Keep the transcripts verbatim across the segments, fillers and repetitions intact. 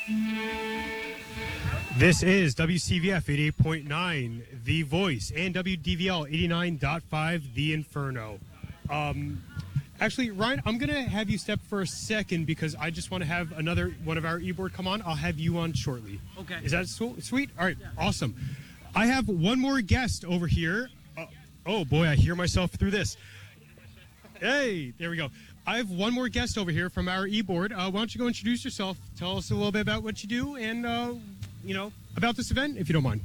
This is W C V F eighty-eight point nine, The Voice, and W D V L eighty-nine point five, The Inferno. Um, actually, Ryan, I'm going to have you step for a second because I just want to have another one of our e-board come on. I'll have you on shortly. Okay. Is that sw- sweet? All right, yeah. Awesome. I have one more guest over here. Uh, oh, boy, I hear myself through this. Hey, there we go. I have one more guest over here from our e-board. Uh, why don't you go introduce yourself, tell us a little bit about what you do, and... Uh, you know, about this event, if you don't mind.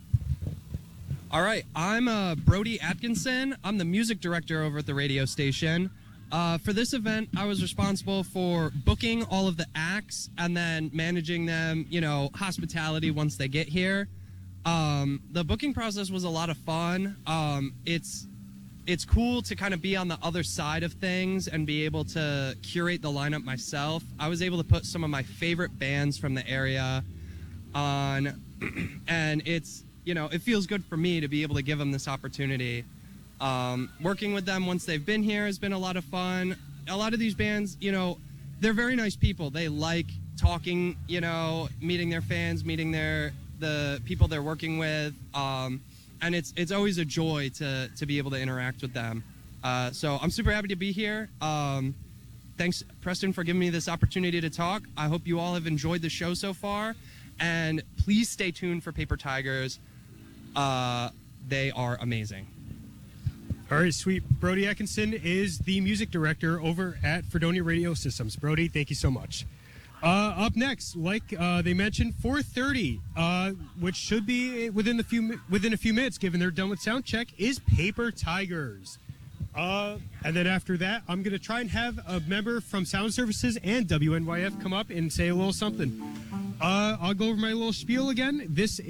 All right, I'm uh, Brody Atkinson. I'm the music director over at the radio station. Uh, for this event, I was responsible for booking all of the acts and then managing them, you know, hospitality once they get here. Um, the booking process was a lot of fun. Um, it's it's cool to kind of be on the other side of things and be able to curate the lineup myself. I was able to put some of my favorite bands from the area on, and it's, you know, it feels good for me to be able to give them this opportunity. Um, working with them once they've been here has been a lot of fun. A lot of these bands, you know, they're very nice people. They like talking, you know, meeting their fans, meeting their the people they're working with, um, and it's it's always a joy to to be able to interact with them. Uh, so I'm super happy to be here. Um, thanks, Preston, for giving me this opportunity to talk. I hope you all have enjoyed the show so far. And please stay tuned for Paper Tigers. Uh, they are amazing. All right, sweet. Brody Atkinson is the music director over at Fredonia Radio Systems. Brody, thank you so much. Uh, up next, like uh, they mentioned, four thirty, uh, which should be within the few within a few minutes, given they're done with sound check, is Paper Tigers. Uh, and then after that, I'm going to try and have a member from Sound Services and W N Y F come up and say a little something. Uh, I'll go over my little spiel again. This